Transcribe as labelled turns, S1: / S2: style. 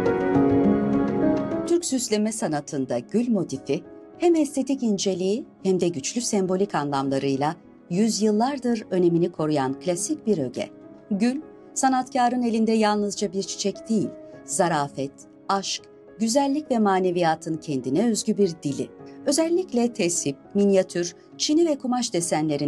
S1: Türk süsleme sanatında gül motifi hem estetik inceliği hem de güçlü sembolik anlamlarıyla yüzyıllardır önemini koruyan klasik bir öge. Gül, sanatkarın elinde yalnızca bir çiçek değil, zarafet, aşk, güzellik ve maneviyatın kendine özgü bir dili. Özellikle tesip, minyatür, çini ve kumaş desenlerinde